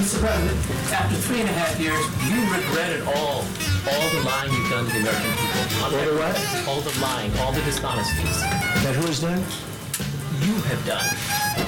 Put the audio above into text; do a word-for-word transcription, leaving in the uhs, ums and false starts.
Mister President, after three and a half years, you regretted all, all the lying you've done to the American people. All the what? All the lying, all the dishonesties That who has done? you have done.